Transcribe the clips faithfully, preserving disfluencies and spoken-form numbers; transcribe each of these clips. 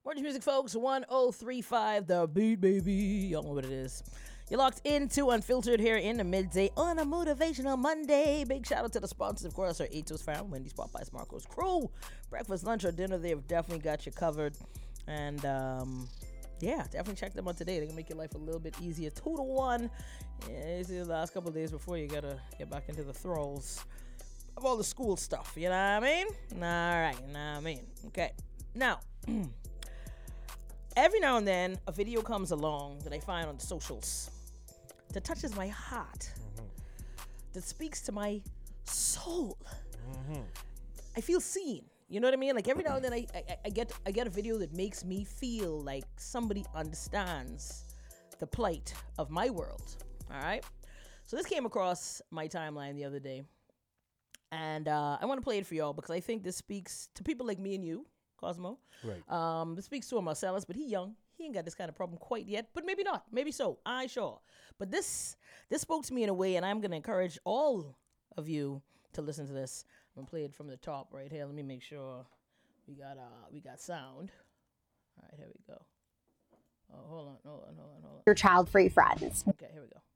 Orange Music, folks, one oh three point five, The Beat, baby. Y'all know what it is. You're locked into Unfiltered here in the midday on a motivational Monday. Big shout out to the sponsors, of course, our Atos fam, Wendy's, Popeyes, Marco's crew. Breakfast, lunch, or dinner, they've definitely got you covered. And, um... yeah, definitely check them out today. They're going to make your life a little bit easier. Two to one. Yeah, it's the last couple of days before you got to get back into the throes of all the school stuff. You know what I mean? All right, you know what I mean? Okay. Now, every now and then, a video comes along that I find on the socials that touches my heart, mm-hmm. that speaks to my soul. Mm-hmm. I feel seen. You know what I mean? Like every now and then I, I, I get I get a video that makes me feel like somebody understands the plight of my world. All right? So this came across my timeline the other day. And uh, I want to play it for y'all because I think this speaks to people like me and you, Cosmo. Right. Um, this speaks to a Marcellus, but he young. He ain't got this kind of problem quite yet, but maybe not. Maybe so. I sure. But this this spoke to me in a way, and I'm going to encourage all of you to listen to this. I'm gonna play it from the top right here. Let me make sure we got uh we got sound. All right, here we go. Oh, hold on, hold on, hold on, hold on. Your child-free friends. Okay, here we go.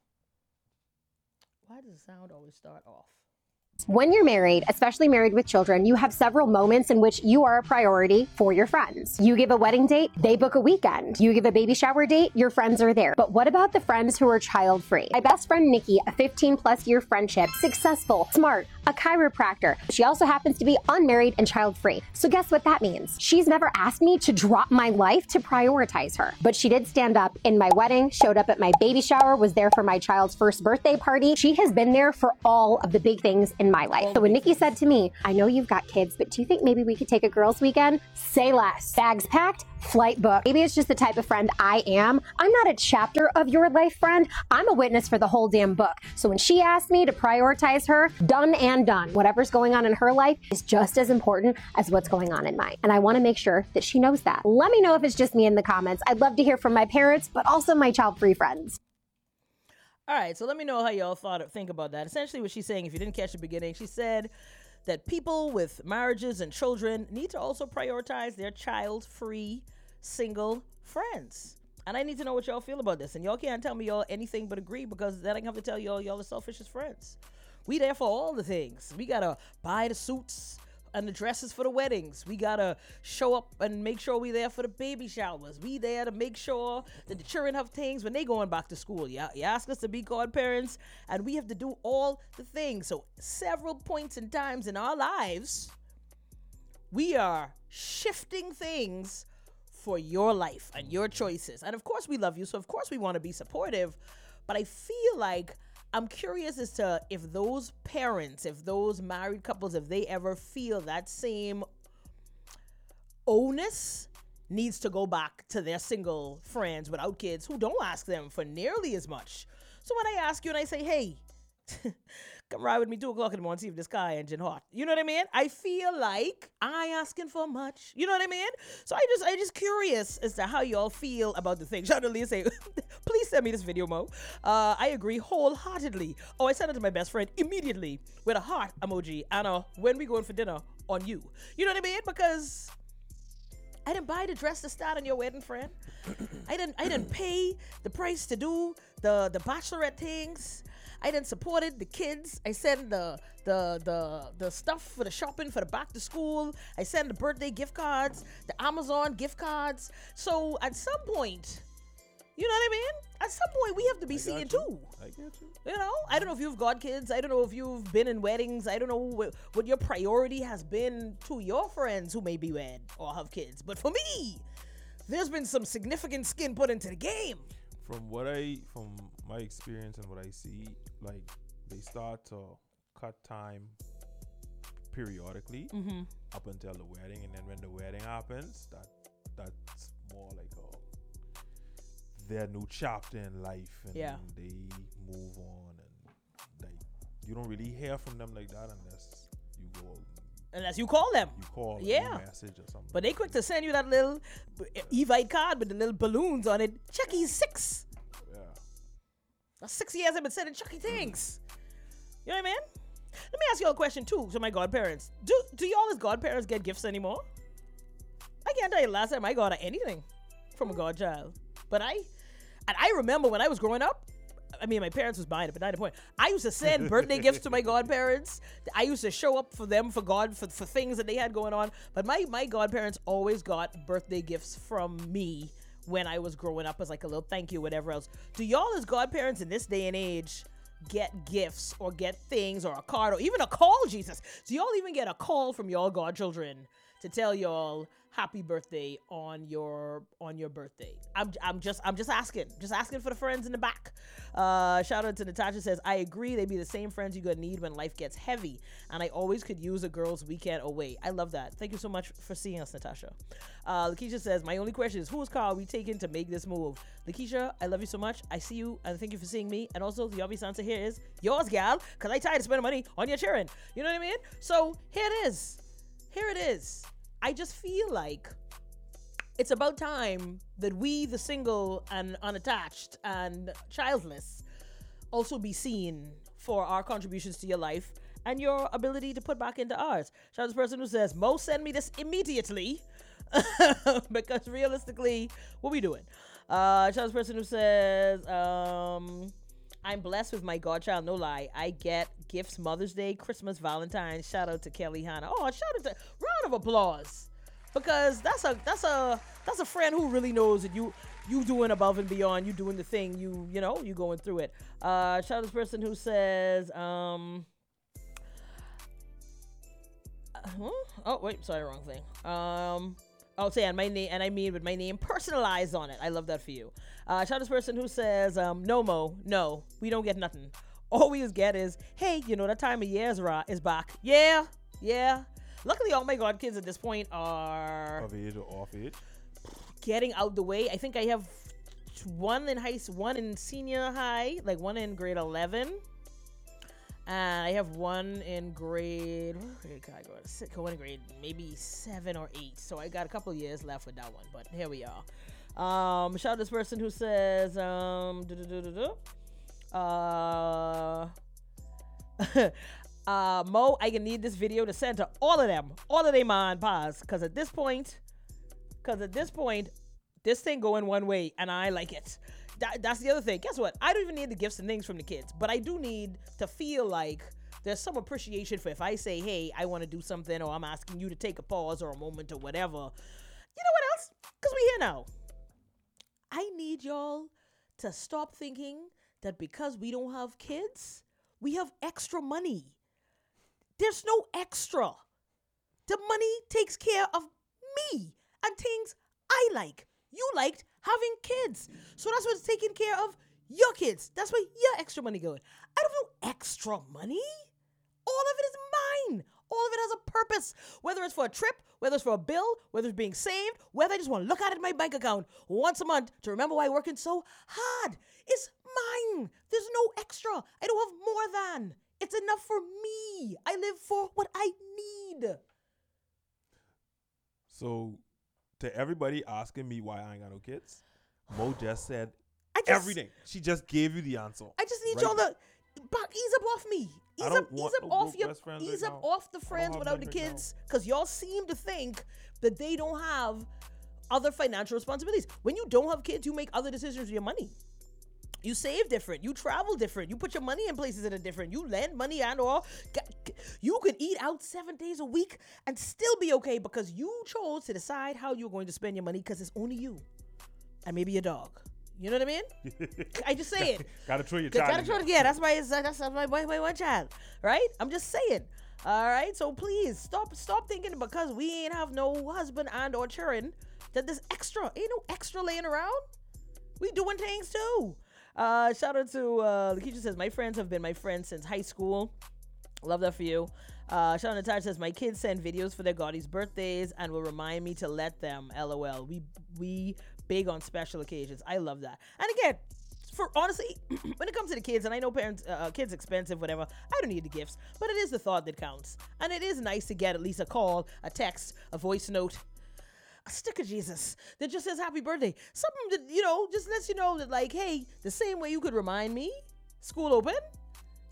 Why does the sound always start off? When you're married, especially married with children, you have several moments in which you are a priority for your friends. You give a wedding date, they book a weekend. You give a baby shower date, your friends are there. But what about the friends who are child-free? My best friend, Nikki, a fifteen plus year friendship, successful, smart, a chiropractor. She also happens to be unmarried and child-free. So guess what that means? She's never asked me to drop my life to prioritize her. But she did stand up in my wedding, showed up at my baby shower, was there for my child's first birthday party. She has been there for all of the big things in my life. So when Nikki said to me, I know you've got kids, but do you think maybe we could take a girls' weekend? Say less. Bags packed, flight booked. Maybe it's just the type of friend I am. I'm not a chapter of your life, friend. I'm a witness for the whole damn book. So when she asked me to prioritize her, done and done. Whatever's going on in her life is just as important as what's going on in mine. And I want to make sure that she knows that. Let me know if it's just me in the comments. I'd love to hear from my parents, but also my child-free friends. All right, so let me know how y'all thought of, think about that. Essentially what she's saying, if you didn't catch the beginning, she said that people with marriages and children need to also prioritize their child-free, single friends. And I need to know what y'all feel about this. And y'all can't tell me y'all anything but agree, because then I have to tell y'all y'all are selfish as friends. We there for all the things. We got to buy the suits and the dresses for the weddings. We got to show up and make sure we there for the baby showers. We there to make sure that the children have things when they going back to school. You, you ask us to be godparents, and we have to do all the things. So several points in times in our lives, we are shifting things for your life and your choices. And of course we love you, so of course we want to be supportive. But I feel like I'm curious as to if those parents, if those married couples, if they ever feel that same onus needs to go back to their single friends without kids who don't ask them for nearly as much. So when I ask you and I say, hey, come ride with me two o'clock in the morning, see if this car engine hot. You know what I mean? I feel like I asking for much. You know what I mean? So I just I just curious as to how y'all feel about the thing. Shout out to Leah, say, please send me this video, Mo. Uh, I agree wholeheartedly. Oh, I sent it to my best friend immediately with a heart emoji and a when we going for dinner on you. You know what I mean? Because I didn't buy the dress to start on your wedding, friend. I didn't I didn't pay the price to do the the bachelorette things. I then supported the kids. I sent the the the the stuff for the shopping for the back to school. I sent the birthday gift cards, the Amazon gift cards. So at some point, you know what I mean? At some point, we have to be seeing too. I get you. You know, I don't know if you've got kids. I don't know if you've been in weddings. I don't know what, what your priority has been to your friends who may be wed or have kids. But for me, there's been some significant skin put into the game. From what I, from my experience and what I see, like they start to cut time periodically mm-hmm. up until the wedding, and then when the wedding happens, that that's more like a their new chapter in life, and yeah. they move on, and like you don't really hear from them like that unless you go. Unless you call them. You call yeah. a message or something. But they quick to send you that little Evite card with the little balloons on it. Chucky's six. Yeah. That's six years I've been sending Chucky things. You know what I mean? Let me ask you all a question too, to my godparents. Do do y'all as godparents get gifts anymore? I can't tell you the last time I got anything from a godchild. But I, and I remember when I was growing up, I mean, my parents was buying it, but not the point. I used to send birthday gifts to my godparents. I used to show up for them for God for, for things that they had going on. But my my godparents always got birthday gifts from me when I was growing up as like a little thank you, whatever else. Do y'all as godparents in this day and age get gifts or get things or a card or even a call, Jesus? Do y'all even get a call from y'all godchildren to tell y'all happy birthday on your on your birthday? I'm I'm just I'm just asking, just asking for the friends in the back. Uh, shout out to Natasha, says, I agree, they be the same friends you gonna need when life gets heavy, and I always could use a girl's weekend away. I love that. Thank you so much for seeing us, Natasha. Uh, Lakeisha says, my only question is, whose car are we taking to make this move? Lakeisha, I love you so much. I see you, and thank you for seeing me. And also, the obvious answer here is yours, gal, because I tired of spending money on your children. You know what I mean? So here it is. Here it is. I just feel like it's about time that we, the single and unattached and childless, also be seen for our contributions to your life and your ability to put back into ours. Shout out to this person who says, Mo, send me this immediately. Because realistically, what we doing? Uh, shout out to this person who says, um, I'm blessed with my godchild, no lie. I get gifts Mother's Day, Christmas, Valentine's. Shout out to Kelly Hanna. Oh, shout out to, round of applause. Because that's a that's a that's a friend who really knows that you you doing above and beyond, you doing the thing, you you know, you going through it. Uh shout out to this person who says, um uh, oh wait, sorry, wrong thing. Um I'll say and my name and I mean with my name personalized on it. I love that for you. Uh shout out to this person who says, um, no Mo, no, we don't get nothing. All we just get is, hey, you know that time of year is ra- is back. Yeah, yeah. Luckily, all my god kids at this point are of age or off age, getting out the way. I think I have one in high, one in senior high, like one in grade eleven, and I have one in grade. Where can I go? One in grade maybe seven or eight. So I got a couple of years left with that one, but here we are. Um, shout out to this person who says, um, uh. Uh, Mo, I can need this video to send to all of them, all of them on pause, because at this point, because at this point, this thing going one way, and I like it. That, that's the other thing. Guess what? I don't even need the gifts and things from the kids, but I do need to feel like there's some appreciation for if I say, hey, I want to do something, or I'm asking you to take a pause or a moment or whatever. You know what else? Because we here now. I need y'all to stop thinking that because we don't have kids, we have extra money. There's no extra. The money takes care of me and things I like. You liked having kids. So that's what's taking care of your kids. That's where your extra money going. I don't know extra money. All of it is mine. All of it has a purpose. Whether it's for a trip, whether it's for a bill, whether it's being saved, whether I just want to look at it in my bank account once a month to remember why I'm working so hard. It's mine. There's no extra. I don't have more than. It's enough for me. I live for what I need. So, to everybody asking me why I ain't got no kids, Mo just said I just, everything. She just gave you the answer. I just need right y'all to back, ease up off me. Ease I up, don't ease want up no off broke your, best friends ease right up now. off the I don't friends have without the none right kids, because y'all seem to think that they don't have other financial responsibilities. When you don't have kids, you make other decisions with your money. You save different. You travel different. You put your money in places that are different. You lend money and all. You could eat out seven days a week and still be okay because you chose to decide how you're going to spend your money because it's only you and maybe your dog. You know what I mean? I just say it. Gotta throw your Gotta child. throw it again. That's my that's my, my, my one child, right? I'm just saying. All right. So please stop stop thinking because we ain't have no husband and or children that there's extra. Ain't no extra laying around. We doing things too. Uh, shout out to uh, Lakeisha says, my friends have been my friends since high school. Love that for you. Uh, shout out to Natasha says, my kids send videos for their Gaudis birthdays and will remind me to let them. LOL. We we big on special occasions. I love that. And again, for honestly, when it comes to the kids, and I know parents, uh, kids expensive, whatever. I don't need the gifts, but it is the thought that counts. And it is nice to get at least a call, a text, a voice note, a sticker Jesus that just says happy birthday. Something that, you know, just lets you know that, like, hey, the same way you could remind me, school open,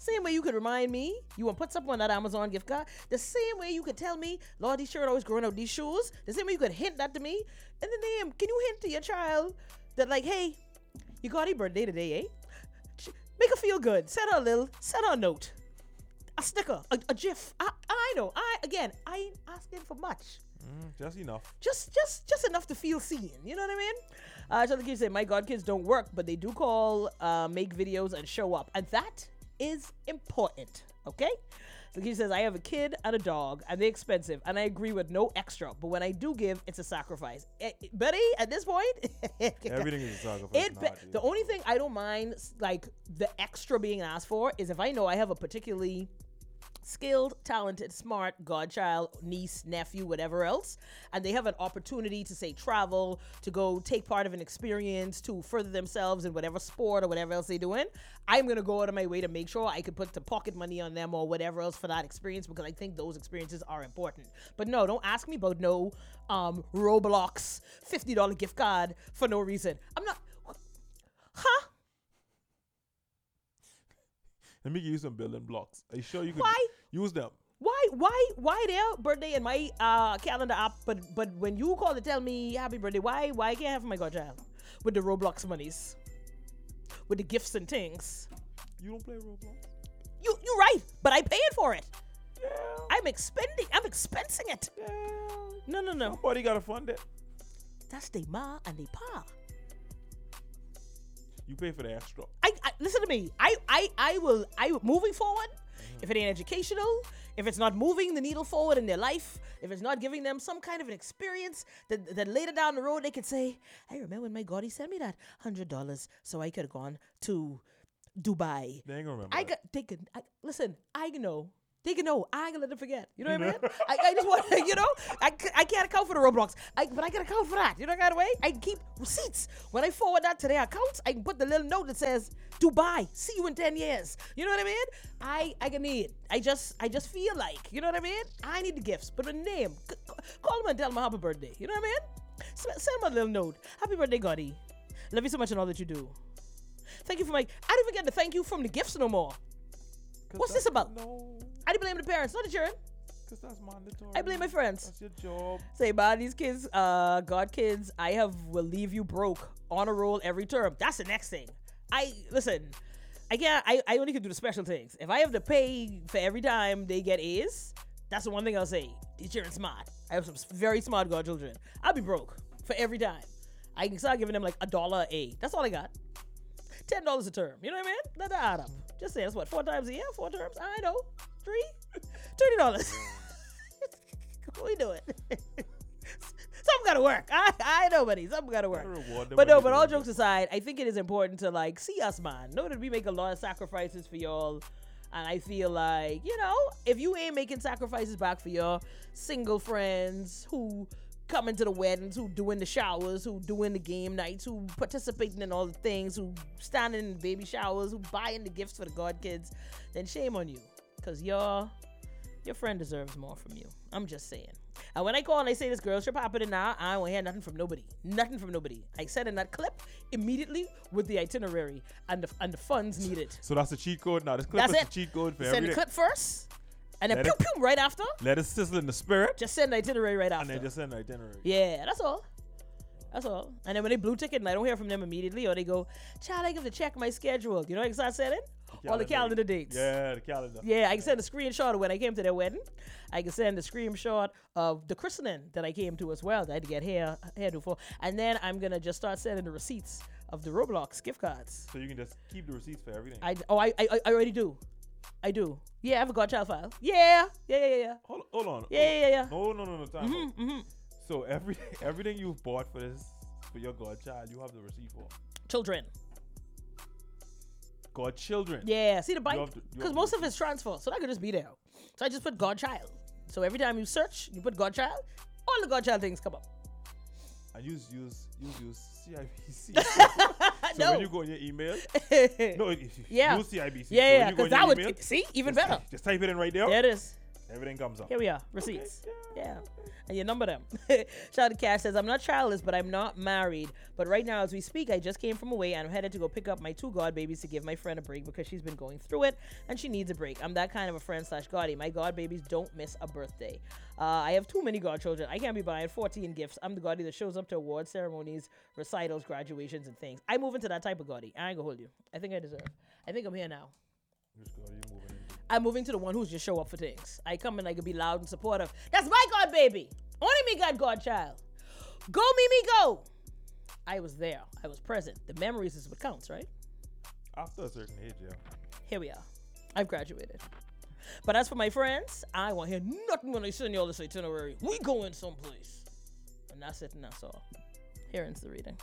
Same way you could remind me, you want to put something on that Amazon gift card. The same way you could tell me, Lord, these shirt always growing out these shoes. The same way you could hint that to me. In the name, can you hint to your child that like, hey, you got a birthday today, eh? Make her feel good. Send her a little, send her a note. A sticker, a, a gif. I, I know. I again, I ain't asking for much. Mm, just enough. Just, just, just enough to feel seen. You know what I mean? Uh, so the kids say, my God, kids don't work, but they do call, uh, make videos, and show up, and that is important. Okay. So he says, I have a kid and a dog, and they're expensive, and I agree with no extra. But when I do give, it's a sacrifice. Eh, Betty, at this point, everything is a sacrifice. It, be, the only thing I don't mind, like the extra being asked for, is if I know I have a particularly skilled, talented, smart godchild, niece, nephew, whatever else, and they have an opportunity to say travel, to go take part of an experience, to further themselves in whatever sport or whatever else they're doing, I'm gonna go out of my way to make sure I can put the pocket money on them or whatever else for that experience, because I think those experiences are important. But no, don't ask me about no um Roblox fifty dollar gift card for no reason. I'm not. Huh? Let me give you some building blocks. Are you sure you could Why? use them? Why, why, why their birthday in my uh, calendar app, but but when you call to tell me happy birthday, why why I can't have my godchild with the Roblox monies, with the gifts and things? You don't play Roblox? You you right, but I paying for it. Yeah. I'm expending. I'm expensing it. Yeah. No, no, no. Somebody gotta fund it. That's they ma and they pa. You pay for the extra. I, I listen to me. I, I, I will. I moving forward. If it ain't educational, if it's not moving the needle forward in their life, if it's not giving them some kind of an experience that, that later down the road they could say, I remember when my God, he sent me that hundred dollars so I could have gone to Dubai. They ain't gonna remember. I that. got. They could. I, listen. I know. They can know. I can let them forget. You know what I mean? I, I just want, you know, I, I can't account for the Roblox, I, but I can account for that. You know, kind of way. I can keep receipts. When I forward that to their accounts, I can put the little note that says Dubai. See you in ten years. You know what I mean? I I can need. I just I just feel like. You know what I mean? I need the gifts, but a name. C- call them and tell them happy birthday. You know what I mean? S- send them a little note. Happy birthday, Gotti. Love you so much and all that you do. Thank you for my. I didn't even get the thank you from the gifts no more. What's this about? No. I didn't blame the parents, not the children. Because that's mandatory. I blame my friends. That's your job. Say, man, these kids, uh, God kids, I have will leave you broke on a roll every term. That's the next thing. I listen. I can't. I, I only can do the special things. If I have to pay for every time they get A's, that's the one thing I'll say. These children smart. I have some very smart godchildren. I'll be broke for every time. I can start giving them like a dollar a A. That's all I got. Ten dollars a term. You know what I mean? Let that add up. Just say that's what, four times a year, four terms. I know, three, twenty dollars. What we doing? Something gotta work. I I know, buddy. Something gotta work. But no, but all jokes aside, I think it is important to like see us, man. Know that we make a lot of sacrifices for y'all. And I feel like, you know, if you ain't making sacrifices back for your single friends who coming to the weddings, who doing the showers, who doing the game nights, who participating in all the things, who standing in baby showers, who buying the gifts for the god kids, then shame on you. Because your your friend deserves more from you. I'm just saying. And when I call and I say this girl trip happening now, I don't hear nothing from nobody. Nothing from nobody. I said in that clip immediately with the itinerary and the, and the funds needed. So that's the cheat code now. This clip That's is it. the cheat code for Send every the day. clip first, and then Let pew it- pew right after. Let it sizzle in the spirit. Just send the itinerary right and after. then just send the itinerary. Yeah, that's all. That's all. And then when they blue ticket and I don't hear from them immediately, or they go, child, I have to check my schedule. You know what I can start sending? All the calendar dates. Yeah, the calendar. Yeah, I can send a screenshot of when I came to their wedding. I can send a screenshot of the christening that I came to as well. That I had to get hair hairdo for. And then I'm going to just start sending the receipts of the Roblox gift cards. So you can just keep the receipts for everything. I, oh, I, I I already do. I do. Yeah, I have a godchild file. Yeah. Yeah, yeah, yeah, yeah. Hold, hold on. Yeah, yeah, yeah, yeah. No, no, no, no. Time out. Mm-hmm, mm-hmm. So every everything you've bought for this, for your godchild, you have the receipt for. Children. Godchildren. Yeah, see the bike? You have to- you Because have most to of it's transfer, so that could just be there. So I just put Godchild. So every time you search, you put Godchild, all the Godchild things come up. And use use use use C I B C. So No. when you go in your email, no, if you Yeah. use C I B C. Yeah, so yeah, when you go because in that your would, email, see, even just, better. Just type it in right there. There it is. Everything comes up. Here we are, receipts. Yeah, and you number them. Shout out to Cash says, I'm not childless, but I'm not married. But right now, as we speak, I just came from away and I'm headed to go pick up my two god babies to give my friend a break because she's been going through it and she needs a break. I'm that kind of a friend slash goddy. My god babies don't miss a birthday. Uh, I have too many godchildren. I can't be buying fourteen gifts. I'm the goddy that shows up to awards, ceremonies, recitals, graduations, and things. I move into that type of goddy. I ain't gonna hold you. I think I deserve. I think I'm here now. Which god are you moving into? I'm moving to the one who's just show up for things. I come in, I can be loud and supportive. That's my god baby. Only me got godchild. Go Mimi go. I was there. I was present. The memories is what counts, right? After a certain age, yeah. Here we are. I've graduated. But as for my friends, I won't hear nothing when they send y'all this itinerary. We going someplace. And that's it and that's all. Here ends the reading.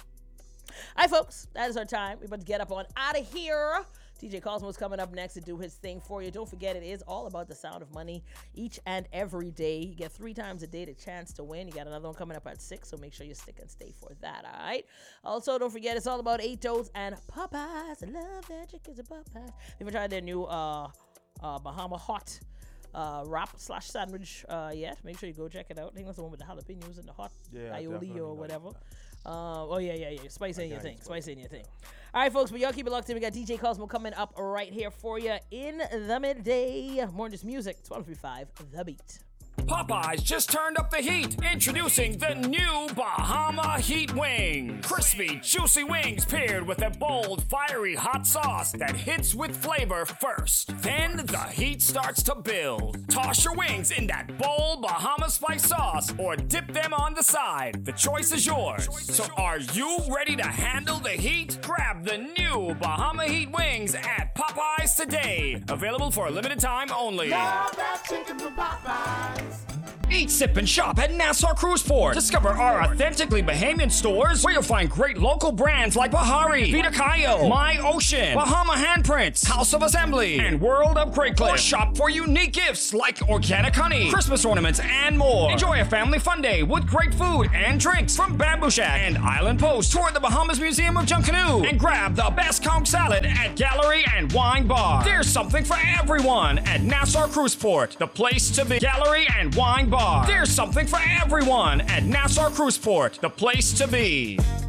All right, folks. That is our time. We're about to get up on out of here. D J Cosmo's coming up next to do his thing for you. Don't forget, it is all about the sound of money each and every day. You get three times a day the chance to win. You got another one coming up at six, so make sure you stick and stay for that, all right? Also, don't forget, it's all about eight toes and Popeyes. I love that chickens and Popeyes. If you tried their new uh, uh, Bahama Hot uh, wrap slash sandwich uh, yet, make sure you go check it out. I think that's the one with the jalapenos and the hot Yeah, aioli or whatever. That. Uh, oh, yeah, yeah, yeah. Spice in your got thing. it. Spice in your thing. All right, folks, but y'all keep it locked in. We got D J Cosmo coming up right here for you in the midday. More just music. twelve fifty-five, The Beat. Popeyes just turned up the heat. Introducing the new Bahama Heat Wings. Crispy, juicy wings paired with a bold, fiery hot sauce that hits with flavor first. Then the heat starts to build. Toss your wings in that bold Bahama spice sauce or dip them on the side. The choice is yours. So are you ready to handle the heat? Grab the new Bahama Heat Wings at Popeyes today. Available for a limited time only. Love that chicken from Popeyes. Eat, sip, and shop at Nassau Cruise Port. Discover our authentically Bahamian stores where you'll find great local brands like Bahari, Vita Cayo, My Ocean, Bahama Handprints, House of Assembly, and World of Great Cliff. Or shop for unique gifts like organic honey, Christmas ornaments, and more. Enjoy a family fun day with great food and drinks from Bamboo Shack and Island Post. Tour the Bahamas Museum of Junkanoo and grab the best conch salad at Gallery and Wine Bar. There's something for everyone at Nassau Cruise Port, the place to be. Gallery and Wine Bar. There's something for everyone at Nassau Cruise Port, the place to be.